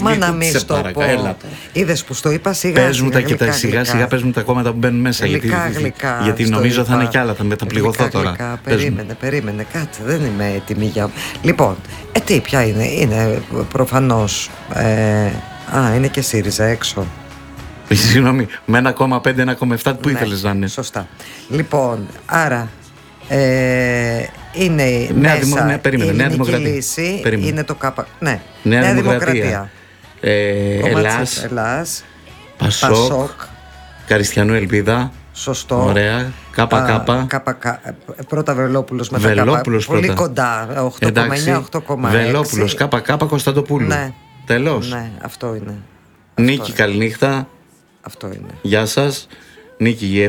Μα να μην στο πω. Είδες που στο είπα σιγά. Πες μου τα και τα σιγά σιγά, πες μου τα κόμματα που μπαίνουν μέσα. Γλυκά, γιατί νομίζω θα είναι κι άλλα, θα μεταπληγωθώ τώρα. Περίμενε, κάτσε, δεν είμαι έτοιμη για. Λοιπόν, ποια είναι? Είναι προφανώς. Είναι και ΣΥΡΙΖΑ έξω. Συγγνώμη, με 1,5, 1,7 που ήθελες να είναι? Σωστά. Λοιπόν, άρα είναι μέσα η Ελληνική Λύση, είναι το ΚΑΠΑ. Ναι, Νέα Δημοκρατία. Ελλάς, Πασόκ, Καριστιανού Ελπίδα. Σωστό. Ωραία. ΚΚ. Πρώτα Βελόπουλος, μετά Βελόπουλος. Πολύ κοντά. 8,9, 8,6. Βελόπουλος, ΚΚ, Κωνσταντοπούλου. Ναι. Τέλος. Ναι, αυτό είναι. Νίκη, καληνύχτα. Αυτό είναι. Γεια σας. Νίκη,